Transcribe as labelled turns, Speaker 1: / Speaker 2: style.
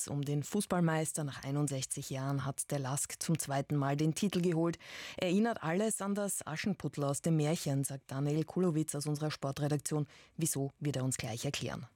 Speaker 1: Kampf um den Fußballmeister. Nach 61 Jahren hat der LASK zum zweiten Mal den Titel geholt. Erinnert alles an das Aschenputtel aus dem Märchen, sagt Daniel Kulowitz aus unserer Sportredaktion. Wieso, wird er uns gleich erklären.